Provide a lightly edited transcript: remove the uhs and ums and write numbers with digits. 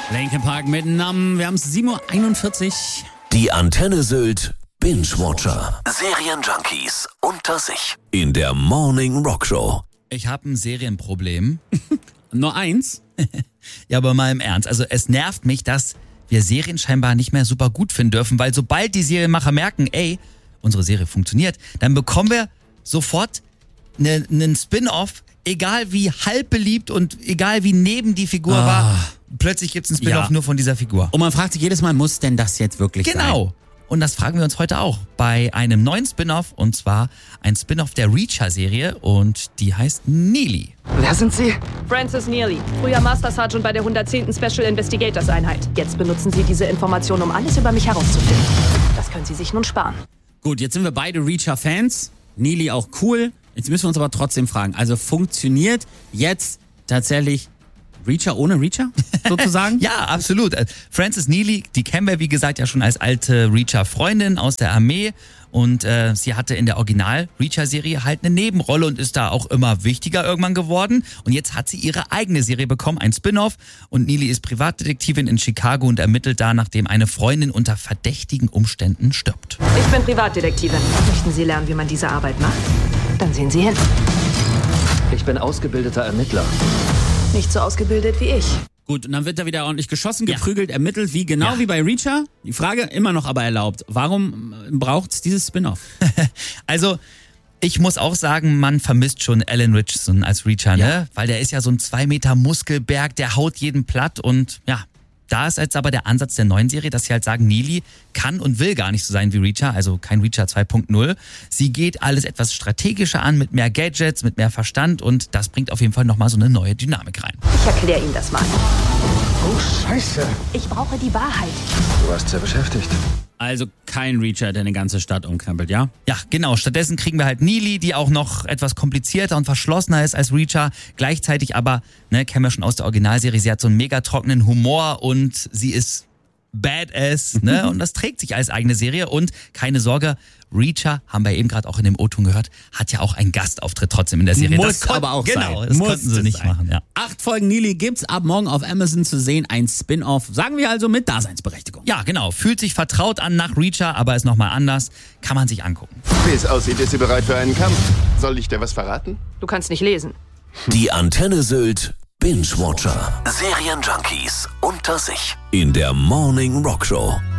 Linkin Park mit Numb. Wir haben es 7:41 Uhr. Die Antenne Sylt Binge-Watcher. Serienjunkies unter sich. In der Morning Rock Show. Ich habe ein Serienproblem. Nur eins? Ja, aber mal im Ernst. Also es nervt mich, dass wir Serien scheinbar nicht mehr super gut finden dürfen, weil sobald die Serienmacher merken, ey, unsere Serie funktioniert, dann bekommen wir sofort einen Spin-off, egal wie halb beliebt und egal wie neben die Figur war. Plötzlich gibt's einen Spin-off nur von dieser Figur. Und man fragt sich jedes Mal, muss denn das jetzt wirklich sein? Genau. Und das fragen wir uns heute auch bei einem neuen Spin-off, und zwar ein Spin-off der Reacher-Serie, und die heißt Neely. Wer sind Sie? Francis Neely, früher Master Sergeant bei der 110. Special Investigators Einheit. Jetzt benutzen Sie diese Information, um alles über mich herauszufinden. Das können Sie sich nun sparen. Gut, jetzt sind wir beide Reacher-Fans. Neely auch cool. Jetzt müssen wir uns aber trotzdem fragen, also funktioniert jetzt tatsächlich Reacher ohne Reacher, sozusagen? Ja, absolut. Francis Neely, die kennen wir, wie gesagt, ja schon als alte Reacher-Freundin aus der Armee. Und sie hatte in der Original-Reacher-Serie halt eine Nebenrolle und ist da auch immer wichtiger irgendwann geworden. Und jetzt hat sie ihre eigene Serie bekommen, ein Spin-off. Und Neely ist Privatdetektivin in Chicago und ermittelt da, nachdem eine Freundin unter verdächtigen Umständen stirbt. Ich bin Privatdetektivin. Möchten Sie lernen, wie man diese Arbeit macht? Dann sehen Sie hin. Ich bin ausgebildeter Ermittler. Nicht so ausgebildet wie ich. Gut, und dann wird da wieder ordentlich geschossen, geprügelt, ermittelt, wie wie bei Reacher. Die Frage immer noch aber erlaubt, warum braucht's dieses Spin-off? Also, ich muss auch sagen, man vermisst schon Alan Ritchson als Reacher, ne? Weil der ist ja so ein 2 Meter Muskelberg, der haut jeden platt, und ja, da ist jetzt aber der Ansatz der neuen Serie, dass sie halt sagen, Neely kann und will gar nicht so sein wie Reacher, also kein Reacher 2.0. Sie geht alles etwas strategischer an, mit mehr Gadgets, mit mehr Verstand, und das bringt auf jeden Fall nochmal so eine neue Dynamik rein. Ich erkläre Ihnen das mal. Oh, Scheiße. Ich brauche die Wahrheit. Du warst sehr beschäftigt. Also kein Reacher, der eine ganze Stadt umkrempelt, ja? Ja, genau. Stattdessen kriegen wir halt Neely, die auch noch etwas komplizierter und verschlossener ist als Reacher. Gleichzeitig aber, kennen wir schon aus der Originalserie, sie hat so einen mega trockenen Humor und sie ist badass, und das trägt sich als eigene Serie. Und keine Sorge, Reacher, haben wir eben gerade auch in dem O-Ton gehört, hat ja auch einen Gastauftritt trotzdem in der Serie. Muss aber auch sein. Genau, das konnten sie nicht machen. Ja. 8 Folgen Neely gibt's ab morgen auf Amazon zu sehen, ein Spin-off, sagen wir also mit Daseinsberechtigung. Ja, genau. Fühlt sich vertraut an nach Reacher, aber ist nochmal anders. Kann man sich angucken. Wie es aussieht, ist sie bereit für einen Kampf. Soll ich dir was verraten? Du kannst nicht lesen. Die Antenne Sylt Binge-Watcher. Serienjunkies unter sich. In der Morning Rock Show.